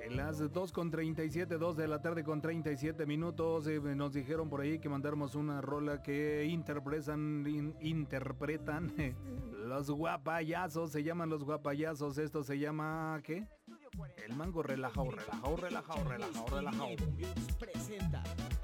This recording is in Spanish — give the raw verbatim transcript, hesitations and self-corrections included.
Las dos con treinta y siete, dos de la tarde con treinta y siete minutos. Eh, nos dijeron por ahí que mandáramos una rola que interpretan, in, interpretan eh, los guapayazos. Se llaman los guapayazos. Esto se llama, ¿qué? El mango relajado, relajado, relajado, relajado, relajado. Presenta